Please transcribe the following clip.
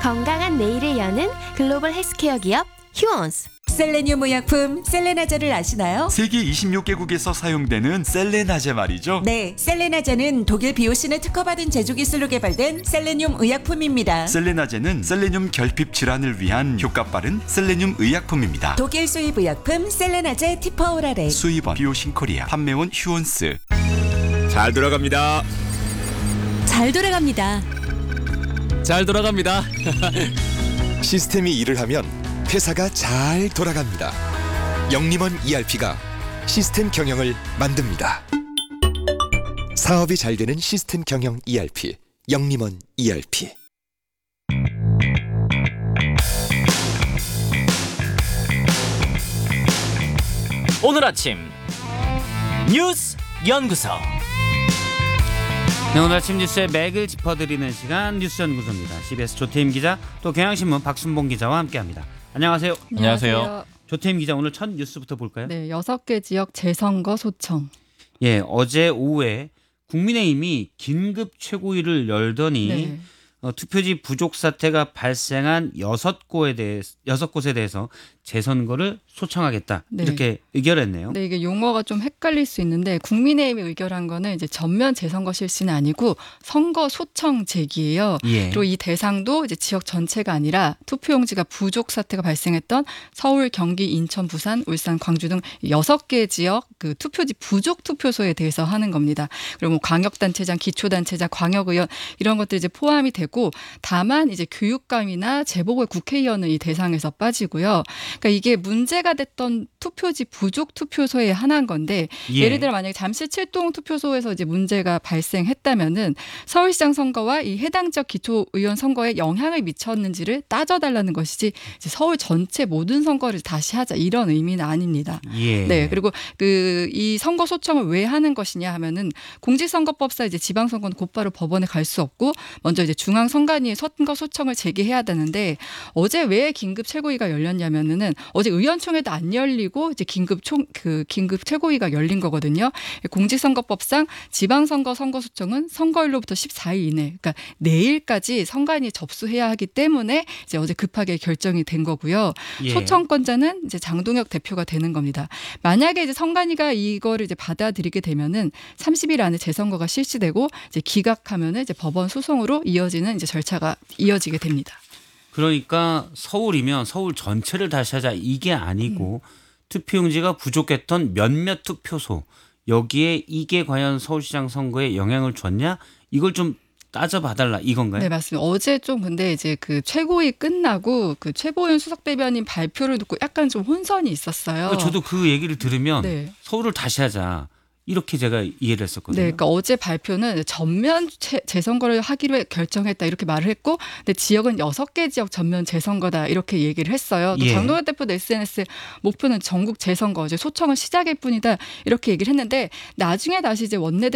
건강한 내일을 여는 글로벌 헬스케어 기업 휴원스. 셀레늄 의약품 셀레나제를 아시나요? 세계 26개국에서 사용되는 셀레나제 말이죠. 네, 셀레나제는 독일 비오신에 특허받은 제조기술로 개발된 셀레늄 의약품입니다. 셀레나제는 셀레늄 결핍 질환을 위한 효과 빠른 셀레늄 의약품입니다. 독일 수입 의약품 셀레나제 티퍼오라레. 수입원 비오신 코리아, 판매원 휴원스. 잘 돌아갑니다. 잘 돌아갑니다. 잘 돌아갑니다. 시스템이 일을 하면 회사가 잘 돌아갑니다. 영림원 ERP가 시스템 경영을 만듭니다. 사업이 잘 되는 시스템 경영 ERP, 영림원 ERP. 오늘 아침 뉴스 연구소. 네, 오늘 아침 뉴스의 맥을 짚어드리는 시간 뉴스 연구소입니다. CBS 조태임 기자, 또 경향신문 박순봉 기자와 함께합니다. 안녕하세요. 안녕하세요. 조태임 기자, 오늘 첫 뉴스부터 볼까요? 네, 6개 지역 재선거 소청. 예, 어제 오후에 국민의힘이 긴급 최고위를 열더니 네. 투표지 부족 사태가 발생한 6곳에 대해서 재선거를 소청하겠다. 네. 이렇게 의결했네요. 네, 이게 용어가 좀 헷갈릴 수 있는데 국민의힘이 의결한 거는 이제 전면 재선거 실시는 아니고 선거 소청 제기예요. 예. 그리고 이 대상도 이제 지역 전체가 아니라 투표용지가 부족 사태가 발생했던 서울, 경기, 인천, 부산, 울산, 광주 등 6개 지역 그 투표지 부족 투표소에 대해서 하는 겁니다. 그리고 뭐 광역단체장, 기초단체장, 광역의원 이런 것들이 이제 포함이 되고 다만 이제 교육감이나 재보궐 국회의원은 이 대상에서 빠지고요. 그러니까 이게 문제가 됐던 투표지 부족 투표소에 하나인 건데 예. 예를 들어 만약에 잠실 7동 투표소에서 이제 문제가 발생했다면은 서울시장 선거와 이 해당 지역 기초의원 선거에 영향을 미쳤는지를 따져달라는 것이지 이제 서울 전체 모든 선거를 다시 하자 이런 의미는 아닙니다. 예. 네, 그리고 이 선거 소청을 왜 하는 것이냐 하면은 공직선거법상 이제 지방선거는 곧바로 법원에 갈 수 없고 먼저 이제 중앙선관위에 선거 소청을 제기해야 되는데 어제 왜 긴급 최고위가 열렸냐면은 어제 의원총회도 안 열리고 이제 긴급 최고위가 열린 거거든요. 공직선거법상 지방선거 선거 소청은 선거일로부터 14일 이내, 그러니까 내일까지 선관위에 접수해야 하기 때문에 이제 어제 급하게 결정이 된 거고요. 예. 소청권자는 이제 장동혁 대표가 되는 겁니다. 만약에 이제 선관위가 이거를 이제 받아들이게 되면은 30일 안에 재선거가 실시되고 이제 기각하면은 이제 법원 소송으로 이어지는 이제 절차가 이어지게 됩니다. 그러니까 서울이면 서울 전체를 다시 하자 이게 아니고 투표용지가 부족했던 몇몇 투표소 여기에 이게 과연 서울시장 선거에 영향을 줬냐 이걸 좀 따져봐달라 이건가요? 네, 맞습니다. 어제 좀 근데 이제 그 최고위 끝나고 그 최보윤 수석대변인 발표를 듣고 약간 좀 혼선이 있었어요. 저도 그 얘기를 들으면 네. 서울을 다시 하자 이렇게 제가 이해를 했었거든요. 네, 그러니까 어제 발표는 전면 재선거를 하기로 결정했다 이렇게 말을 했고, 근데 지역은 6개 지역 전면 재선거다 이렇게 얘기를 했어요. 또 예. 장동혁 대표도 SNS에 목표는 전국 재선거, 이제 소청은 시작일 뿐이다 이렇게 얘기를 했는데 나중에 다시 이제 원내